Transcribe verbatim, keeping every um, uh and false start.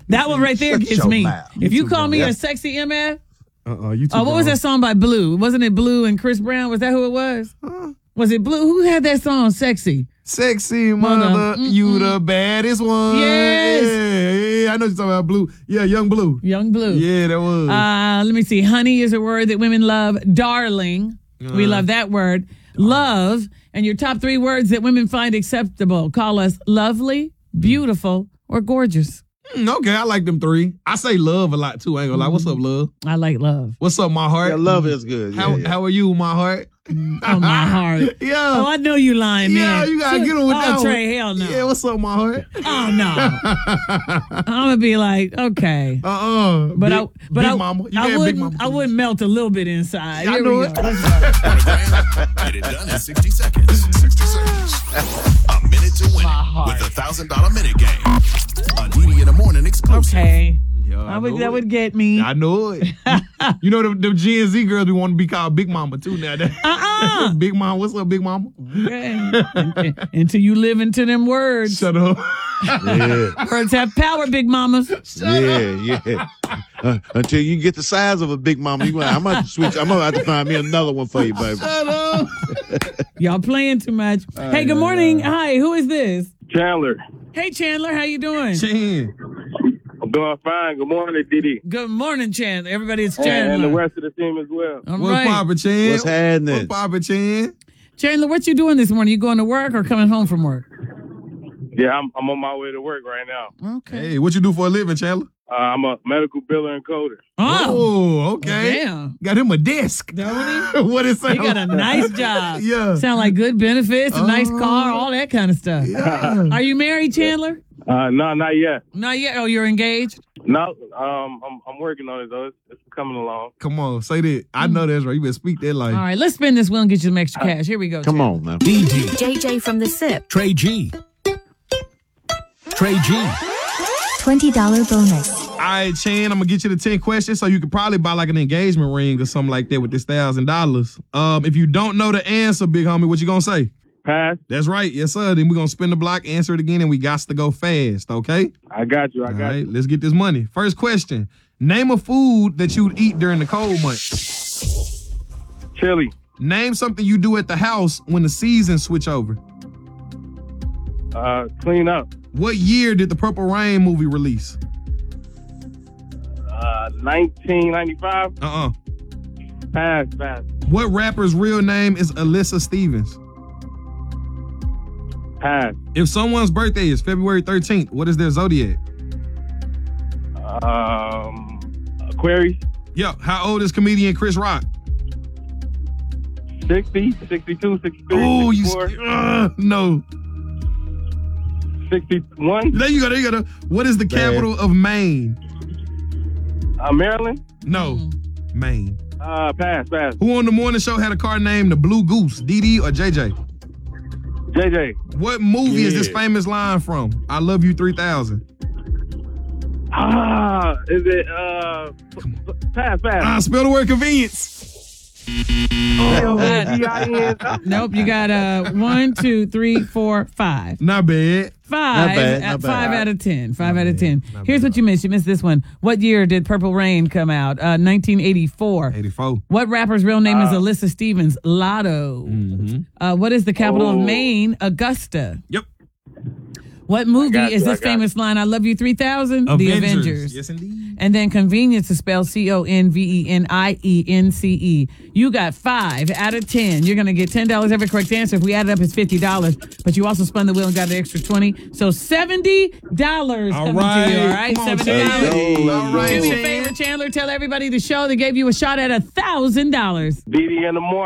That one right there Shut gets your me. mouth. If you call me Yeah. a sexy M F, Uh-uh, you too oh, what was grown. that song by Blue? Wasn't it Blue and Chris Brown? Was that who it was? Huh? Was it Blue? Who had that song, Sexy? Sexy Mother, mother, mm-mm. you the baddest one. Yes. Yeah, yeah, I know you're talking about Blue. Yeah, Young Blue. Young Blue. Yeah, that was. Uh, let me see. Honey is a word that women love. Darling. We Uh. love that word. Love. And your top three words that women find acceptable. Call us lovely, beautiful, or gorgeous. Mm, okay, I like them three. I say love a lot too. I ain't gonna lie. What's up, love? I like love. What's up, my heart? Yeah, love is good. Yeah, How yeah. how are you, my heart? Oh, my heart. Yeah. Oh, I know you lying, Yeah, man. you gotta get him with oh, that one. Trey, hell no. Yeah, what's up, my heart? Oh, no. I'm going to be like, okay. Uh-uh. But big, I, but big I, mama. You I had wouldn't, big mama. I wouldn't melt a little bit inside. I Here know we it. go. Let's go. Get it done in sixty seconds. sixty seconds. A minute to win heart. with a one thousand dollars minute game. A Didi in the morning exclusive. Okay. Yeah, I I would, know that it. would get me. I know it. You know, them, them Gen Z girls, we want to be called Big Mama, too, now. Uh-uh. Big Mama, what's up, Big Mama? Okay. Until you live into them words. Shut up. Yeah, Words have power, big mamas. yeah, yeah. Uh, until you get the size of a big mama, you, I'm gonna switch. I'm gonna have to find me another one for you, baby. Shut up. Y'all playing too much. Hey, good morning. Hi, who is this? Chandler. Hey, Chandler, how you doing? Chan. I'm doing fine. Good morning, Didi. Good morning, Chandler. Everybody, it's And, and the Chandler. rest of the team as well. All What's right. poppin', Chan? What's happening? What's poppin', Chan? Chandler, what you doing this morning? You going to work or coming home from work? Yeah, I'm, I'm on my way to work right now. Okay. Hey, what you do for a living, Chandler? Uh, I'm a medical biller and coder. Oh, Oh, okay. damn. Got him a desk. Don't What it he? sound He got a like? nice job. Yeah. Sound like good benefits, a nice Oh. car, all that kind of stuff. Yeah. Are you married, Chandler? Uh, no, not yet. Not yet. Oh, you're engaged? No, um, I'm, I'm working on it though. It's, it's coming along. Come on, say that. I know that's right. You better speak that like. All right, let's spin this wheel and get you some extra cash. Here we go. Come Chandler. on, man. D D. J J from the SIP. Trey G. Trey G. twenty dollars bonus. All right, Chan, I'm gonna get you the ten questions so you could probably buy like an engagement ring or something like that with this thousand dollars. Um, if you don't know the answer, big homie, what you gonna say? Pass. That's right, yes sir. Then we're gonna spin the block, answer it again, and we got to go fast, okay? I got you. I All got right, you. let's get this money. First question: name a food that you'd eat during the cold months. Chili. Name something you do at the house when the seasons switch over. Uh, clean up. What year did the Purple Rain movie release? Uh, nineteen ninety-five. Uh-uh. Pass. Pass. What rapper's real name is Alyssa Stevens? Pass. If someone's birthday is February thirteenth, what is their zodiac? Um, Aquarius. Yo, how old is comedian Chris Rock? sixty, sixty-two, sixty-three, Oh, you sixty-four, uh, no. sixty-one. There you go. There you go. What is the capital of Maine? Uh, Maryland. No, Maine. Uh, pass. Pass. Who on the morning show had a car named the Blue Goose? D D or J J? J J. What movie is this Yeah. famous line from? I love you three thousand. Ah, is it uh pass pass? Ah, spell the word convenience. L O D I N. Nope, you got uh one, two, three, four, five. Not bad. Five, Not bad, uh, not bad. five out of ten. Five Not out of bad, ten. not Here's bad. what you missed. You missed this one. What year did Purple Rain come out? Uh, nineteen eighty-four. eighty-four. What rapper's real name is Alyssa Stevens? Lotto. Mm-hmm. Uh, what is the capital Oh. of Maine? Augusta. Yep. What movie got is you, I this got famous line? I love you three thousand? The Avengers. Yes, indeed. And then convenience is spelled C O N V E N I E N C E. You got five out of ten. You're going to get ten dollars every correct answer. If we add it up, it's fifty dollars. But you also spun the wheel and got an extra twenty. So seventy dollars All coming right. to you, all right? Come on, seventy dollars. Hey, All right, Do me a Chan. favor, Chandler. Tell everybody the show that gave you a shot at one thousand dollars. D D in the morning.